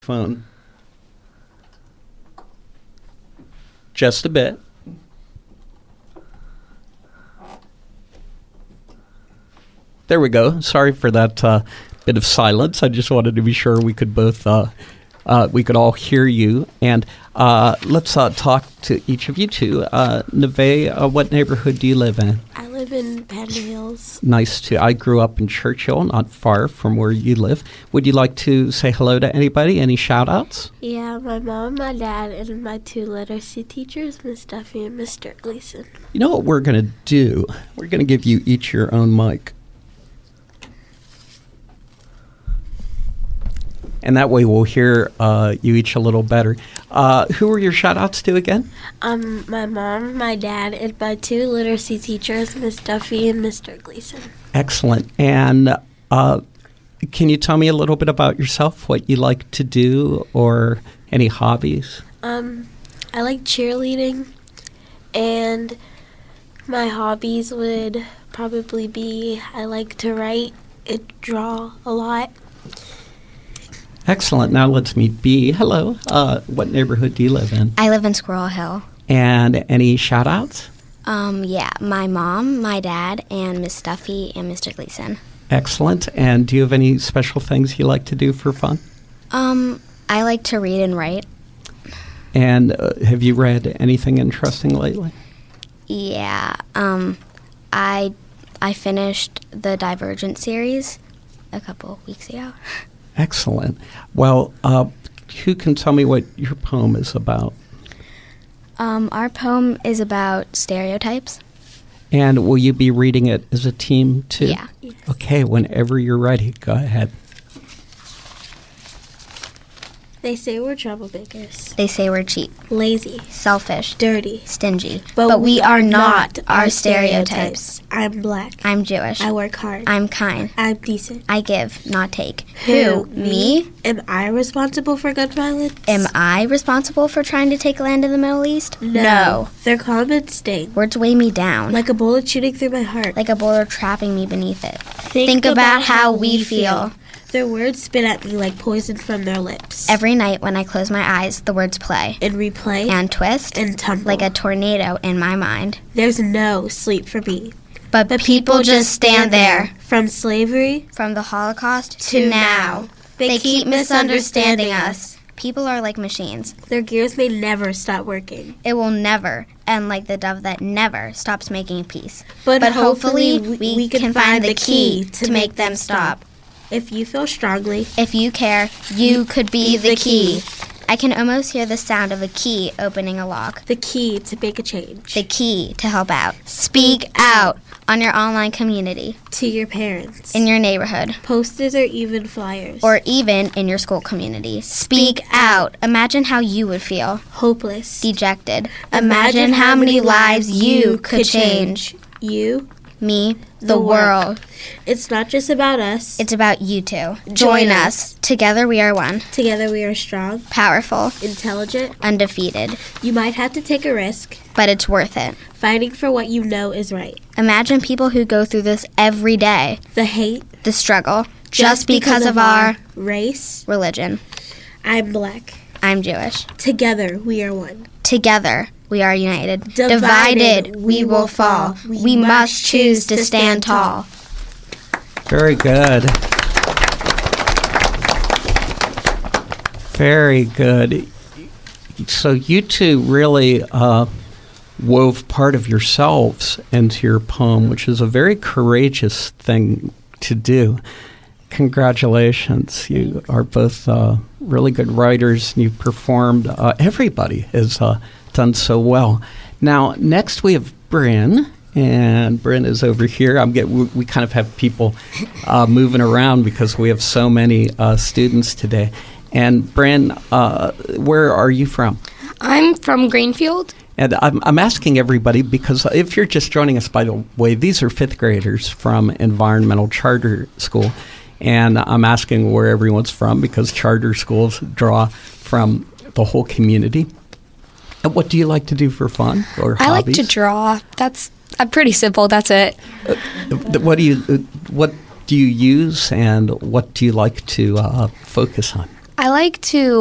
Phone. Just a bit. There we go. Sorry for that bit of silence. I just wanted to be sure we could both we could all hear you. And let's talk to each of you two. Neve, what neighborhood do you live in? I live in Panda Hills. Nice. I grew up in Churchill, not far from where you live. Would you like to say hello to anybody? Any shout-outs? Yeah, my mom, my dad, and my two literacy teachers, Miss Duffy and Mr. Gleason. You know what we're going to do? We're going to give you each your own mic. And that way we'll hear you each a little better. Who were your shout-outs to again? My mom, my dad, and my two literacy teachers, Miss Duffy and Mr. Gleason. Excellent. And can you tell me a little bit about yourself, what you like to do, or any hobbies? I like cheerleading, and my hobbies would probably be I like to write and draw a lot. Excellent. Now let's meet B. Hello. What neighborhood do you live in? I live in Squirrel Hill. And any shout-outs? Yeah, my mom, my dad, and Miss Duffy and Mr. Gleason. Excellent. And do you have any special things you like to do for fun? I like to read and write. And have you read anything interesting lately? Yeah, I finished the Divergent series a couple weeks ago. Excellent. Well, who can tell me what your poem is about? Our poem is about stereotypes. And will you be reading it as a team, too? Yeah. Okay, whenever you're ready, go ahead. They say we're troublemakers, They say we're cheap, lazy, selfish, dirty, stingy. but we are not our stereotypes. I'm black. I'm Jewish. I work hard. I'm kind. I'm decent. I give, not take. Who? Me? Am I responsible for gun violence? Am I responsible for trying to take land in the Middle East? No. Their comments sting. Words weigh me down. Like a bullet shooting through my heart. Like a boulder trapping me beneath it. Think about how we feel. Their words spit at me like poison from their lips. Every night when I close my eyes, the words play. And replay. And twist. And tumble. Like a tornado in my mind. There's no sleep for me. But people just stand there. From slavery. From the Holocaust to now. They keep misunderstanding us. People are like machines. Their gears may never stop working. It will never end like the dove that never stops making peace. But hopefully we can find the key to make them stop. If you feel strongly, if you care, you could be the key. I can almost hear the sound of a key opening a lock. The key to make a change. The key to help out. Speak out on your online community. To your parents. In your neighborhood. Posters or even flyers. Or even in your school community. Speak out. Imagine how you would feel. Hopeless. Dejected. Imagine how many lives you could change. You. Me. The world. It's not just about us. It's about you two. Join us. Together we are one. Together we are strong. Powerful. Intelligent. Undefeated. You might have to take a risk. But it's worth it. Fighting for what you know is right. Imagine people who go through this every day. The hate. The struggle. Just because of our race. Religion. I'm black. I'm Jewish. Together we are one. Together we are united. Divided we will fall. We must choose to stand tall. Very good. Very good. So you two really wove part of yourselves into your poem, which is a very courageous thing to do. Congratulations. You are both really good writers, and you've performed. Everybody has done so well. Now, next we have Bryn. And Bryn is over here. We kind of have people moving around because we have so many students today. And Bryn, where are you from? I'm from Greenfield. And I'm asking everybody because if you're just joining us, by the way, these are fifth graders from Environmental Charter School. And I'm asking where everyone's from because charter schools draw from the whole community. And what do you like to do for fun or hobbies? I like to draw. That's pretty simple. That's it. What do you use and what do you like to focus on? I like to